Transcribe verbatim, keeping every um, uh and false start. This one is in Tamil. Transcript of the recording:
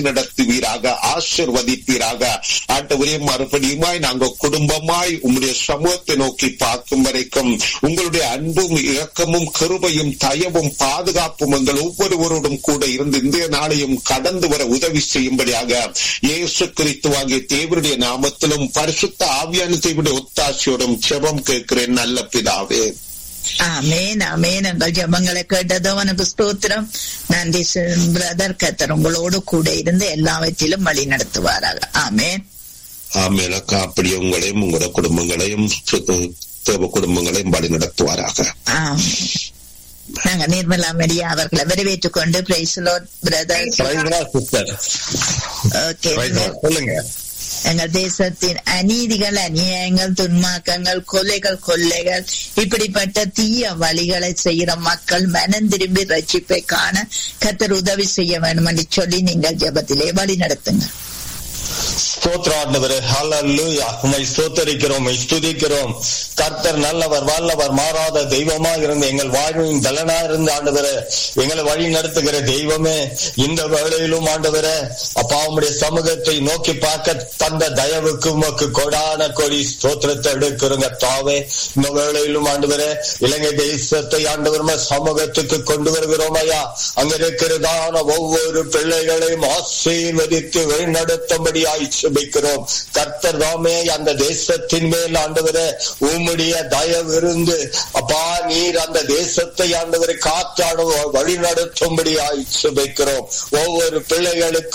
நடத்துவீராக, ஆசீர்வதிப்பீராக. ஆண்டவரே, மறுபடியுமாய் நாங்கள் குடும்பமாய் உம்முடைய சமூகத்தை நோக்கி பார்க்கும் வரைக்கும் உங்களுடைய அன்பும் இரக்கமும் கிருபையும் தயவும் பாதுகாப்பும் எங்கள் ஒவ்வொருவரோடும் கூட இருந்து இந்த நாளையும் கடந்து வர உதவி செய்யும்படியாக இயேசு கிறிஸ்து ஆகிய தேவனுடைய நாமத்திலும் பரிசுத்த ஆவியான தேவனுடைய ஒத்தாசையோடும் ஜெபம் கேட்கிறேன் நல்ல பிதாவே. ஆமேன் ஆமேன். எங்கள் ஜெபங்களை கேட்டதோ உனக்கு ஸ்தோத்திரம். நன்றி பிரதர். கர்த்தர் உங்களோடு கூட இருந்து எல்லாவற்றிலும் வழி நடத்துவாராக. ஆமேன் ஆமேன் அக்கா. அப்படியே உங்களையும் உங்களோட குடும்பங்களையும் தேவ குடும்பங்களையும் வழி நடத்துவாராக. நாங்க நிர்மலா மெரியா அவர்களை வரவேற்றுக் கொண்டு பிரைஸ் லார்ட் பிரதர். ஓகே, சொல்லுங்க. எங்கள் தேசத்தின் அநீதிகள், அநியாயங்கள், துன்மார்க்கங்கள், கொலைகள், கொள்ளைகள், இப்படிப்பட்ட தீய வழிகளை செய்கிற மக்கள் மனம் திரும்பி ரட்சிப்பை காண கர்த்தர் உதவி செய்ய வேண்டும் என்று சொல்லி நீங்கள் ஜெபத்திலே வழி நடத்துங்க. ஸ்தோத்திரம் ஆண்டவரே, ஹல்லேலூயா. உம்மை ஸ்தோத்தரிக்கிறோம், உம்மை ஸ்துதிக்கிறோம். கர்த்தர் நல்லவர், வல்லவர், மாறாத தெய்வமா இருந்து எங்கள் வாழ்வின் பலனா இருந்து ஆண்டவரே எங்களை வழி நடத்துகிற தெய்வமே, இந்த வேளையிலும் ஆண்டவரே அப்பா உம்முடைய சமூகத்தை நோக்கி பார்க்க தந்த தயவுக்கு உமக்கு கொடான கொடி ஸ்தோத்திரத்தை எடுக்கிறோங்க தாவே. இந்த வேளையிலும் ஆண்டவரே இலங்கை தேசத்தை ஆண்டவருமா சமூகத்துக்கு கொண்டு வருகிறோம் ஐயா. அங்க இருக்கிறதான ஒவ்வொரு பிள்ளைகளையும் ஆசீர்வதித்து வழிநடத்தும்படி ஜெபிக்கிறோம். கர்த்தர் தாமே அந்த தேசத்தின் மேல் ஆண்டவரே உம்முடைய தயவு இருந்து அப்பா நீர் அந்த தேசத்தை ஆண்டவரை காத்தாட வழி நடத்தும்படி ஜெபிக்கிறோம். ஒவ்வொரு பிள்ளைகளுக்கு